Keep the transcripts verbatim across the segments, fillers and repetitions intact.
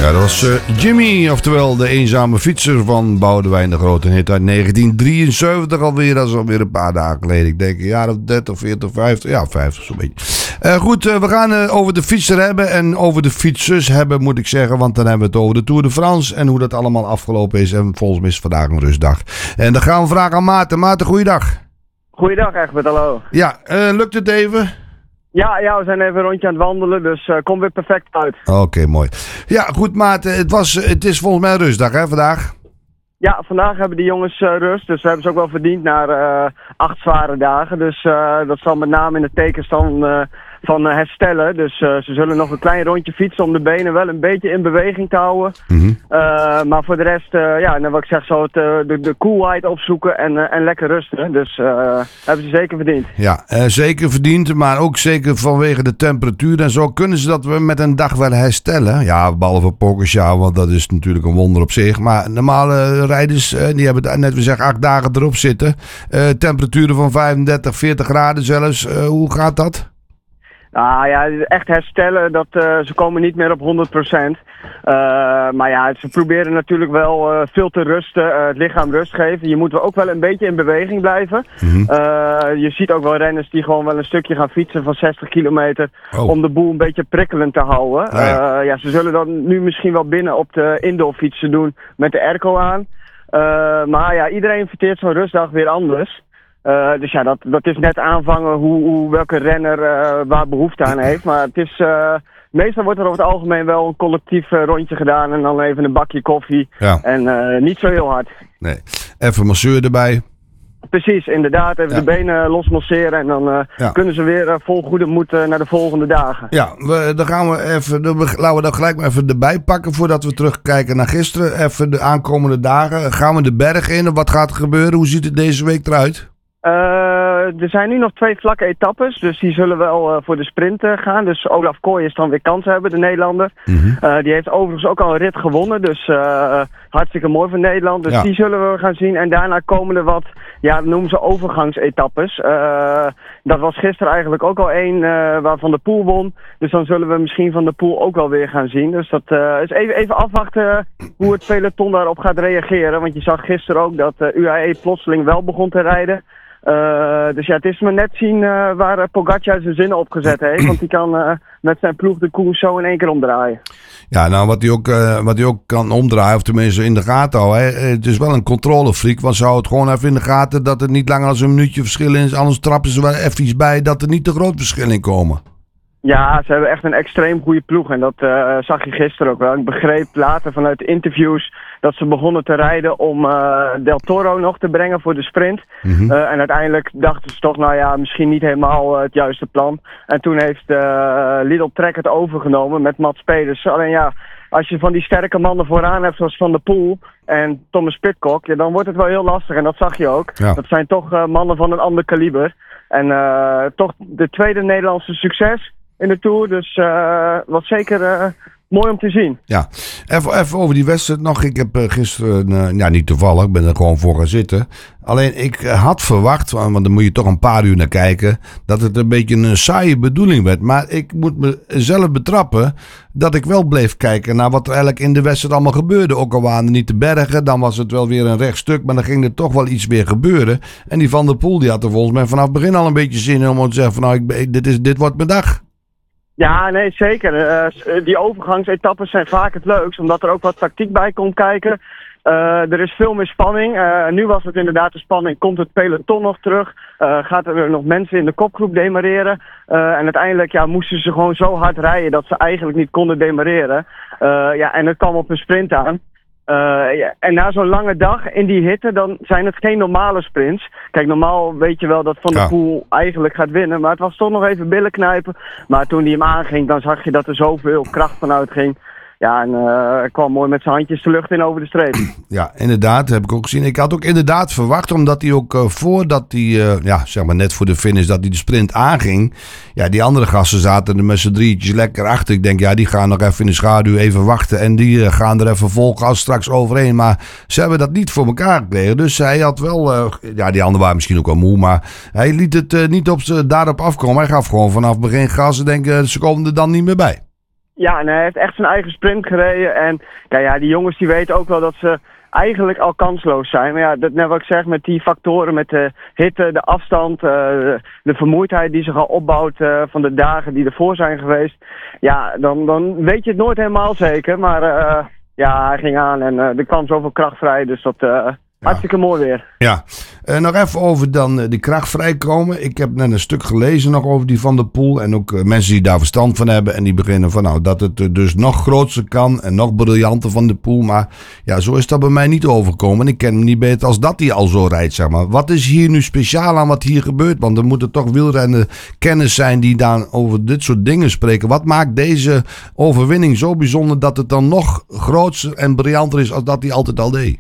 Ja, dat was uh, Jimmy, oftewel de eenzame fietser van Boudewijn de Groot. Een hit uit negentien drieënzeventig alweer. Dat is alweer een paar dagen geleden. Ik denk een jaar of dertig, veertig, vijftig. Ja, vijftig zo'n beetje. Uh, goed, uh, we gaan uh, over de fietser hebben en over de fietsers hebben, moet ik zeggen. Want dan hebben we het over de Tour de France en hoe dat allemaal afgelopen is. En volgens mij is het vandaag een rustdag. En dan gaan we vragen aan Maarten. Maarten, goeiedag. Goeiedag, Egbert, hallo. Ja, uh, lukt het even? Ja, ja, we zijn even een rondje aan het wandelen, dus uh, komt weer perfect uit. Oké, okay, mooi. Ja, goed Maarten, het, was, het is volgens mij een rustdag hè, vandaag? Ja, vandaag hebben die jongens uh, rust, dus we hebben ze ook wel verdiend na uh, acht zware dagen. Dus uh, dat zal met name in het teken staan uh, van uh, herstellen. Dus uh, ze zullen nog een klein rondje fietsen om de benen wel een beetje in beweging te houden. Mm-hmm. uh, maar voor de rest, uh, ja, dan wat ik zeg, zo het, uh, de, de coolheid opzoeken en, uh, en lekker rusten. Dus uh, hebben ze zeker verdiend. Ja, uh, zeker verdiend, maar ook zeker vanwege de temperatuur en zo. Kunnen ze dat we met een dag wel herstellen? Ja, behalve Pogačar, want dat is natuurlijk een wonder op zich. Maar normale rijders, uh, die hebben net we zeggen acht dagen erop zitten. Uh, temperaturen van vijfendertig, veertig graden zelfs. Uh, hoe gaat dat? Nou ja, echt herstellen, dat, uh, ze komen niet meer op honderd procent. Uh, maar ja, ze proberen natuurlijk wel uh, veel te rusten, uh, het lichaam rust geven. Je moet ook wel een beetje in beweging blijven. Mm-hmm. Uh, je ziet ook wel renners die gewoon wel een stukje gaan fietsen van zestig kilometer... Oh. om de boel een beetje prikkelend te houden. Ah, ja. Uh, ja, ze zullen dan nu misschien wel binnen op de indoorfietsen doen met de airco aan. Uh, maar ja, iedereen verteert zo'n rustdag weer anders. Uh, dus ja, dat, dat is net aanvangen hoe, hoe welke renner uh, waar behoefte aan heeft. Maar het is, uh, meestal wordt er over het algemeen wel een collectief uh, rondje gedaan en dan even een bakje koffie. Ja. En uh, niet zo heel hard. Nee, even masseur erbij. Precies, inderdaad. Even ja. de benen losmasseren en dan uh, ja. kunnen ze weer uh, vol goede moed uh, naar de volgende dagen. Ja, we, dan gaan we even, dan, laten we dat gelijk maar even erbij pakken voordat we terugkijken naar gisteren. Even de aankomende dagen. Gaan we de berg in? Wat gaat er gebeuren? Hoe ziet het deze week eruit? Uh, er zijn nu nog twee vlakke etappes, dus die zullen wel uh, voor de sprint uh, gaan. Dus Olaf Kooi is dan weer kans hebben, de Nederlander. Mm-hmm. Uh, die heeft overigens ook al een rit gewonnen, dus uh, hartstikke mooi voor Nederland. Dus ja. die zullen we gaan zien. En daarna komen er wat, ja, dat noemen ze overgangsetappes. Uh, dat was gisteren eigenlijk ook al één uh, waar Van der Poel won. Dus dan zullen we misschien Van der Poel ook wel weer gaan zien. Dus dat uh, is even, even afwachten hoe het peloton daarop gaat reageren. Want je zag gisteren ook dat uh, U A E plotseling wel begon te rijden. Uh, dus ja, het is maar net zien uh, waar uh, Pogačar zijn zinnen op gezet heeft. Want die kan uh, met zijn ploeg de koers zo in één keer omdraaien. Ja, nou wat hij ook, uh, wat hij ook kan omdraaien, of tenminste in de gaten houden. Hè. Het is wel een controlefreak. Want ze houden het gewoon even in de gaten dat er niet langer als een minuutje verschil is. Anders trappen ze wel even iets bij dat er niet te groot verschil in komen. Ja, ze hebben echt een extreem goede ploeg en dat uh, zag je gisteren ook wel. Ik begreep later vanuit de interviews dat ze begonnen te rijden om uh, Del Toro nog te brengen voor de sprint. Mm-hmm. Uh, en uiteindelijk dachten ze toch, nou ja, misschien niet helemaal uh, het juiste plan. En toen heeft uh, Lidl Trek het overgenomen met Mats Pedersen. Alleen ja, als je van die sterke mannen vooraan hebt zoals Van der Poel en Thomas Pidcock, ja, dan wordt het wel heel lastig en dat zag je ook. Ja. Dat zijn toch uh, mannen van een ander kaliber. En uh, toch de tweede Nederlandse succes in de Tour, dus uh, was zeker uh, mooi om te zien. Ja, even, even over die wedstrijd nog. Ik heb uh, gisteren, uh, ja niet toevallig, ik ben er gewoon voor gaan zitten. Alleen ik had verwacht, want dan moet je toch een paar uur naar kijken, dat het een beetje een saaie bedoeling werd. Maar ik moet mezelf betrappen dat ik wel bleef kijken naar wat er eigenlijk in de wedstrijd allemaal gebeurde. Ook al waren er niet de bergen, dan was het wel weer een rechtstuk, maar dan ging er toch wel iets weer gebeuren. En die Van der Poel, die had er volgens mij vanaf het begin al een beetje zin in om te zeggen van nou, ik, dit, is, dit wordt mijn dag. Ja, nee, zeker. Uh, die overgangsetappes zijn vaak het leukst, omdat er ook wat tactiek bij komt kijken. Uh, er is veel meer spanning. Uh, nu was het inderdaad de spanning. Komt het peloton nog terug? Uh, gaat er nog mensen in de kopgroep demareren? Uh, en uiteindelijk ja, moesten ze gewoon zo hard rijden dat ze eigenlijk niet konden demareren. Uh, ja, en het kwam op een sprint aan. Uh, ja, en na zo'n lange dag in die hitte, dan zijn het geen normale sprints. Kijk, normaal weet je wel dat Van der ja. Poel eigenlijk gaat winnen. Maar het was toch nog even billen knijpen. Maar toen hij hem aanging, dan zag je dat er zoveel kracht van uitging. Ja, en uh, kwam mooi met zijn handjes de lucht in over de streep. Ja, inderdaad, heb ik ook gezien. Ik had ook inderdaad verwacht, omdat hij ook uh, voordat hij, uh, ja, zeg maar net voor de finish, dat hij de sprint aanging. Ja, die andere gasten zaten er met z'n drietjes lekker achter. Ik denk, ja, die gaan nog even in de schaduw even wachten. En die uh, gaan er even vol gas straks overheen. Maar ze hebben dat niet voor elkaar gekregen. Dus hij had wel, uh, ja, die anderen waren misschien ook wel moe. Maar hij liet het uh, niet op, uh, daarop afkomen. Hij gaf gewoon vanaf het begin gas en denk, uh, ze komen er dan niet meer bij. Ja, en hij heeft echt zijn eigen sprint gereden. En kijk, ja, die jongens die weten ook wel dat ze eigenlijk al kansloos zijn. Maar ja, dat, net wat ik zeg, met die factoren, met de hitte, de afstand, uh, de, de vermoeidheid die zich al opbouwt uh, van de dagen die ervoor zijn geweest. Ja, dan, dan weet je het nooit helemaal zeker. Maar uh, ja, hij ging aan en uh, er kwam zoveel kracht vrij, dus dat... Uh, Ja. Hartstikke mooi weer. Ja, uh, nog even over dan uh, die kracht vrijkomen. Ik heb net een stuk gelezen nog over die Van der Poel. En ook uh, mensen die daar verstand van hebben. En die beginnen van nou dat het uh, dus nog groter kan. En nog briljanter Van der Poel. Maar ja, zo is dat bij mij niet overkomen. Ik ken hem niet beter als dat hij al zo rijdt, zeg maar. Wat is hier nu speciaal aan wat hier gebeurt? Want er moeten toch wielrennen kennis zijn die dan over dit soort dingen spreken. Wat maakt deze overwinning zo bijzonder dat het dan nog groter en briljanter is als dat hij altijd al deed?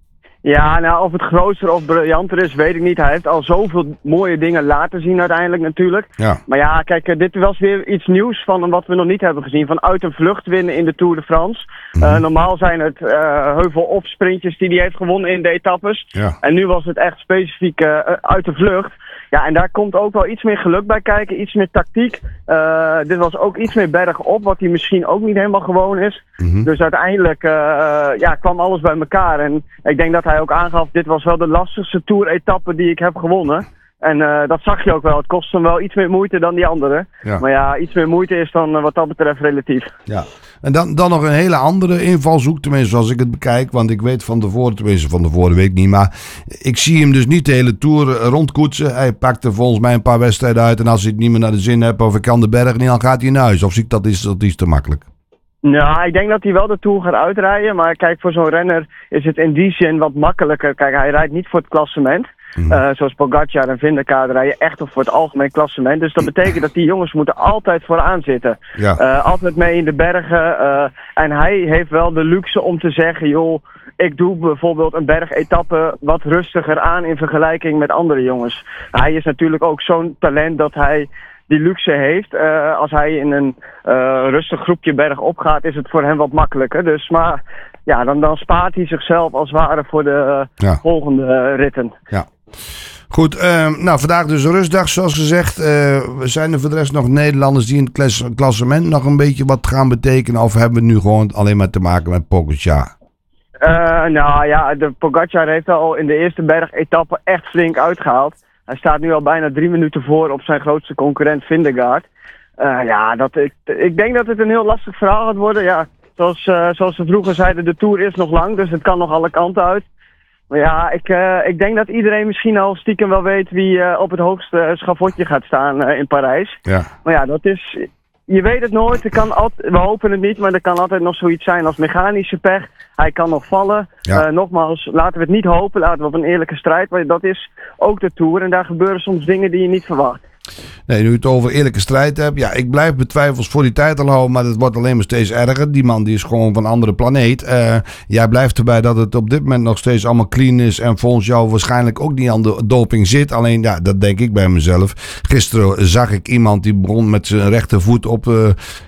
Ja, nou, of het groter of briljanter is, weet ik niet. Hij heeft al zoveel mooie dingen laten zien uiteindelijk natuurlijk. Ja. Maar ja, kijk, dit was weer iets nieuws van wat we nog niet hebben gezien. Van uit een vlucht winnen in de Tour de France. Mm-hmm. Uh, normaal zijn het uh, heuvel op sprintjes die hij heeft gewonnen in de etappes. Ja. En nu was het echt specifiek uh, uit de vlucht. Ja, en daar komt ook wel iets meer geluk bij kijken, iets meer tactiek. Uh, dit was ook iets meer bergop, wat hij misschien ook niet helemaal gewoon is. Mm-hmm. Dus uiteindelijk uh, ja, kwam alles bij elkaar. En ik denk dat hij ook aangaf, dit was wel de lastigste Tour-etappe die ik heb gewonnen. En uh, dat zag je ook wel. Het kost hem wel iets meer moeite dan die andere. Ja. Maar ja, iets meer moeite is dan uh, wat dat betreft relatief. Ja. En dan, dan nog een hele andere invalshoek, tenminste zoals ik het bekijk. Want ik weet van tevoren, tenminste van tevoren weet ik niet. Maar ik zie hem dus niet de hele Tour rondkoetsen. Hij pakt er volgens mij een paar wedstrijden uit. En als hij het niet meer naar de zin heeft of ik kan de berg niet, dan gaat hij naar huis. Of zie ik dat is, dat is te makkelijk? Nou, ik denk dat hij wel de Tour gaat uitrijden. Maar kijk, voor zo'n renner is het in die zin wat makkelijker. Kijk, hij rijdt niet voor het klassement. Mm-hmm. Uh, zoals Pogacar en Vingegaard rijden echt voor het algemeen klassement. Dus dat betekent dat die jongens moeten altijd vooraan zitten. Ja. Uh, altijd mee in de bergen. Uh, en hij heeft wel de luxe om te zeggen, joh, ik doe bijvoorbeeld een bergetappe wat rustiger aan in vergelijking met andere jongens. Hij is natuurlijk ook zo'n talent dat hij die luxe heeft. Uh, als hij in een uh, rustig groepje bergop gaat, is het voor hem wat makkelijker. Dus maar ja, dan, dan spaart hij zichzelf als het ware voor de uh, ja. volgende uh, ritten. Ja. Goed, uh, nou vandaag dus een rustdag zoals gezegd. Uh, we zijn er voor de rest nog Nederlanders die in het klas- klassement nog een beetje wat gaan betekenen? Of hebben we nu gewoon alleen maar te maken met Pogacar? Uh, nou ja, de Pogacar heeft al in de eerste bergetappe echt flink uitgehaald. Hij staat nu al bijna drie minuten voor op zijn grootste concurrent Vingegaard. Uh, ja, dat, ik, ik denk dat het een heel lastig verhaal gaat worden. Ja, zoals, uh, zoals ze vroeger zeiden, de Tour is nog lang, dus het kan nog alle kanten uit. Maar ja, ik, uh, ik denk dat iedereen misschien al stiekem wel weet wie uh, op het hoogste schavotje gaat staan uh, in Parijs. Ja. Maar ja, dat is... Je weet het nooit, er kan altijd, we hopen het niet, maar er kan altijd nog zoiets zijn als mechanische pech. Hij kan nog vallen. Ja. Uh, nogmaals, laten we het niet hopen, laten we op een eerlijke strijd, want dat is ook de Tour en daar gebeuren soms dingen die je niet verwacht. Nee, nu je het over eerlijke strijd hebt. Ja, ik blijf betwijfels voor die titel houden, maar het wordt alleen maar steeds erger. Die man die is gewoon van een andere planeet. Uh, jij blijft erbij dat het op dit moment nog steeds allemaal clean is en volgens jou waarschijnlijk ook niet aan de doping zit. Alleen, ja, dat denk ik bij mezelf. Gisteren zag ik iemand die begon met zijn rechtervoet op... Uh,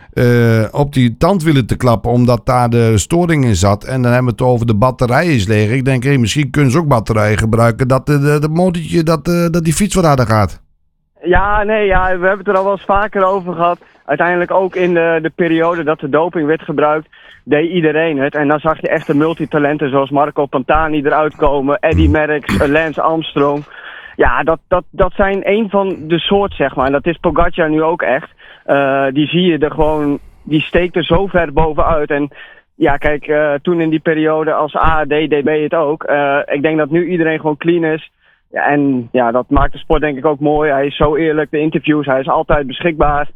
Uh, op die tandwielen te klappen, omdat daar de storing in zat. En dan hebben we het over de batterij is leeg. Ik denk, hey, misschien kunnen ze ook batterijen gebruiken, dat de, de, de motortje, dat, uh, dat die fiets wat harder gaat. Ja, nee, ja, we hebben het er al wel eens vaker over gehad. Uiteindelijk ook in de, de periode dat de doping werd gebruikt, deed iedereen het. En dan zag je echte multitalenten zoals Marco Pantani eruit komen, Eddy Merckx, Lance Armstrong. Ja, dat, dat, dat zijn een van de soort, zeg maar. En dat is Pogacar nu ook echt. Uh, die zie je er gewoon, die steekt er zo ver bovenuit. En ja, kijk, uh, toen in die periode als A A D deed B het ook. Uh, ik denk dat nu iedereen gewoon clean is. Ja, en ja, dat maakt de sport denk ik ook mooi. Hij is zo eerlijk, de interviews, hij is altijd beschikbaar.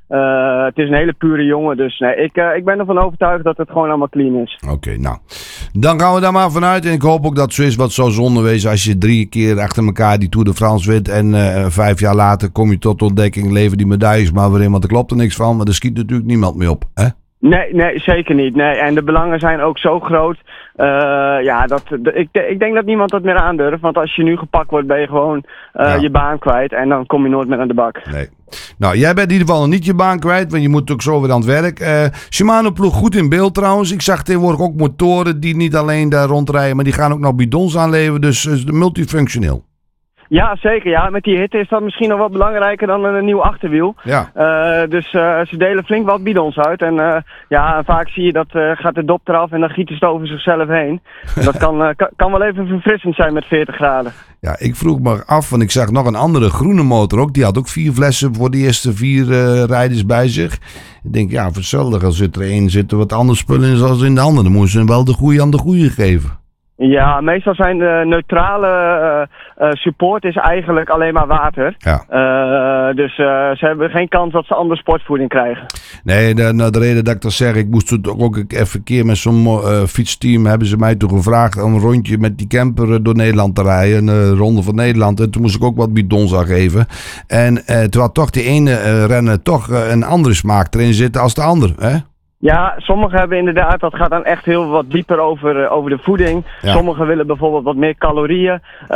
Uh, het is een hele pure jongen, dus nee, ik, uh, ik ben ervan overtuigd dat het gewoon allemaal clean is. Oké, okay, nou, dan gaan we daar maar vanuit. En ik hoop ook dat zo is wat zou zonde wezen als je drie keer achter elkaar die Tour de France wint. En uh, vijf jaar later kom je tot ontdekking, leven die medailles maar weer in, want er klopt er niks van. Maar er schiet natuurlijk niemand meer op, hè? Nee, nee, zeker niet. Nee. En de belangen zijn ook zo groot. Uh, ja, dat, de, ik, ik denk dat niemand dat meer aandurft. Want als je nu gepakt wordt, ben je gewoon uh, ja. je baan kwijt. En dan kom je nooit meer aan de bak. Nee. Nou, jij bent in ieder geval niet je baan kwijt. Want je moet ook zo weer aan het werk. Uh, Shimano ploeg goed in beeld trouwens. Ik zag tegenwoordig ook motoren die niet alleen daar rondrijden. Maar die gaan ook nog bidons aanleveren. Dus uh, multifunctioneel. Ja, zeker. Ja. Met die hitte is dat misschien nog wat belangrijker dan een nieuw achterwiel. Ja. Uh, dus uh, ze delen flink wat bidons uit. En uh, ja, vaak zie je dat uh, gaat de dop eraf en dan gieten ze het over zichzelf heen. Dat kan, uh, kan, kan wel even verfrissend zijn met veertig graden. Ja, ik vroeg me af, want ik zag nog een andere groene motor ook. Die had ook vier flessen voor de eerste vier uh, rijders bij zich. Ik denk, ja, voor hetzelfde als zit er één, zit er wat anders spullen in zoals in de andere. Dan moeten ze wel de goede aan de goede geven. Ja, meestal zijn de neutrale uh, uh, support is eigenlijk alleen maar water. Ja. Uh, dus uh, ze hebben geen kans dat ze andere sportvoeding krijgen. Nee, de, nou, de reden dat ik dat zeg, ik moest toen ook even een keer met zo'n uh, fietsteam, hebben ze mij toen gevraagd om een rondje met die camper door Nederland te rijden, een uh, ronde van Nederland. En toen moest ik ook wat bidons aan geven. En uh, toen had toch de ene uh, renner toch uh, een andere smaak erin zitten als de ander, hè? Ja, sommigen hebben inderdaad, dat gaat dan echt heel wat dieper over, uh, over de voeding. Ja. Sommigen willen bijvoorbeeld wat meer calorieën uh,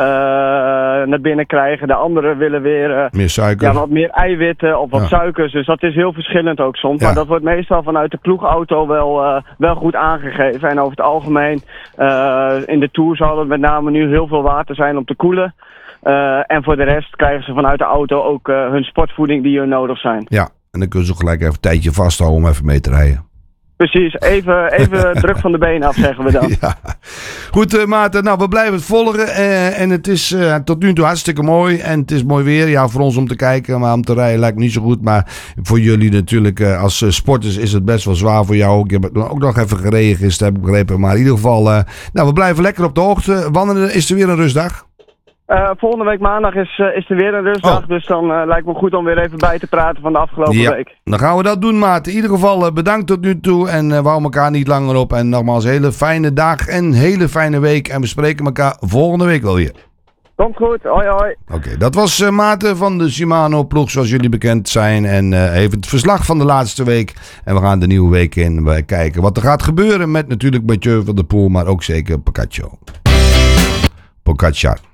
naar binnen krijgen. De anderen willen weer uh, meer suiker. Ja, wat meer eiwitten of wat ja. suikers. Dus dat is heel verschillend ook soms. Ja. Maar dat wordt meestal vanuit de ploegauto wel, uh, wel goed aangegeven. En over het algemeen, uh, in de Tour zal het met name nu heel veel water zijn om te koelen. Uh, en voor de rest krijgen ze vanuit de auto ook uh, hun sportvoeding die er nodig zijn. Ja, en dan kunnen ze gelijk even een tijdje vasthouden om even mee te rijden. Precies, even, even druk van de benen af, zeggen we dan. Ja. Goed, uh, Maarten, nou, we blijven het volgen. Uh, en het is uh, tot nu toe hartstikke mooi. En het is mooi weer. Ja, voor ons om te kijken, maar om te rijden lijkt me niet zo goed. Maar voor jullie natuurlijk, uh, als uh, sporters is het best wel zwaar voor jou. Ik heb ook nog even gereden gisteren, heb ik begrepen. Maar in ieder geval, uh, nou, we blijven lekker op de hoogte. Wanneer is er weer een rustdag? Uh, volgende week maandag is, uh, is er weer een rustdag, oh. dus dan uh, lijkt me goed om weer even bij te praten van de afgelopen ja, week. Dan gaan we dat doen, maat. In ieder geval uh, bedankt tot nu toe en uh, we houden elkaar niet langer op. En nogmaals, hele fijne dag en hele fijne week en we spreken elkaar volgende week wel weer. Komt goed, hoi hoi. Oké, okay, dat was uh, Maarten van de Shimano ploeg zoals jullie bekend zijn en uh, even het verslag van de laatste week. En we gaan de nieuwe week in uh, kijken wat er gaat gebeuren met natuurlijk Mathieu van der Poel, maar ook zeker Pogacar. Pogacar.